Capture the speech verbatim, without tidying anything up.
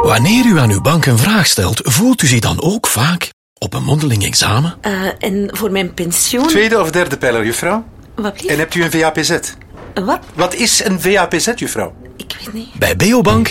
Wanneer u aan uw bank een vraag stelt, voelt u zich dan ook vaak op een mondeling examen? Uh, en voor mijn pensioen... Tweede of derde pijler, juffrouw? Wat blieft? En hebt u een V A P Z? Wat? Wat is een V A P Z, juffrouw? Ik weet niet. Bij Beobank